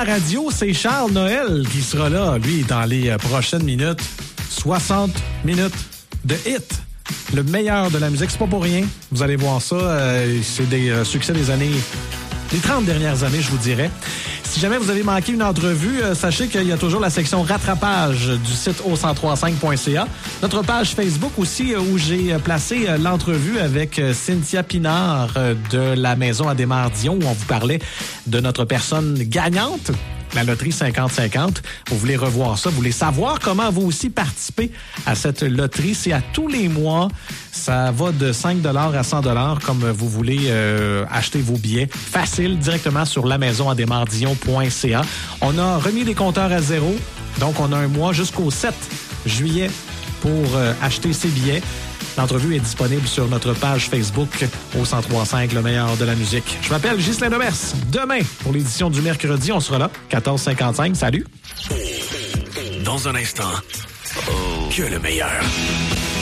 la radio, c'est Charles Noël qui sera là, lui, dans les prochaines minutes. 60 minutes de hit. Le meilleur de la musique, c'est pas pour rien. Vous allez voir ça. C'est des succès des 30 dernières années, je vous dirais. Si jamais vous avez manqué une entrevue, sachez qu'il y a toujours la section rattrapage du site au1035.ca. Notre page Facebook aussi, où j'ai placé l'entrevue avec Cynthia Pinard de la Maison Adémar-Dion, où on vous parlait de notre personne gagnante, la loterie 50-50. Vous voulez revoir ça, vous voulez savoir comment vous aussi participer à cette loterie. C'est à tous les mois. Ça va de 5 à 100 comme vous voulez acheter vos billets. Facile, directement sur lamaisonadémardion.ca. On a remis les compteurs à zéro. Donc, on a un mois jusqu'au 7 juillet pour acheter ces billets. L'entrevue est disponible sur notre page Facebook au 1035, le meilleur de la musique. Je m'appelle Ghislain Demers. Demain, pour l'édition du mercredi, on sera là, 14h55. Salut! Dans un instant, que le meilleur.